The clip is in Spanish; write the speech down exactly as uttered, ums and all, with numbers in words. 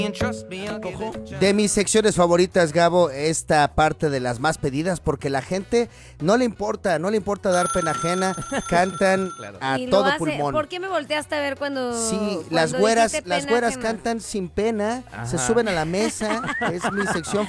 De mis secciones favoritas, Gabo, esta parte de las más pedidas, porque la gente no le importa, no le importa dar pena ajena, cantan claro. a y todo hace, pulmón. ¿Por qué me volteaste a ver cuando Sí, cuando las güeras, las güeras ajena? cantan sin pena, Ajá. se suben a la mesa, es mi sección